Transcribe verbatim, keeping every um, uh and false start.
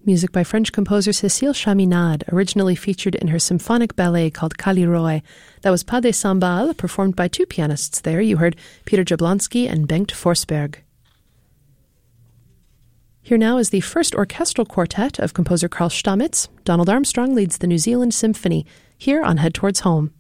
music by French composer Cécile Chaminade, originally featured in her symphonic ballet called Kaliroy. That was Pas des Cymbales, performed by two pianists there. You heard Peter Jablonski and Bengt Forsberg. Here now is the first orchestral quartet of composer Carl Stamitz. Donald Armstrong leads the New Zealand Symphony, here on Head Towards Home.